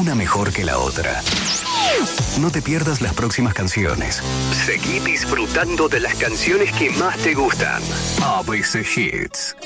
una mejor que la otra. No te pierdas las próximas canciones. Seguí disfrutando de las canciones que más te gustan. ABC Hits.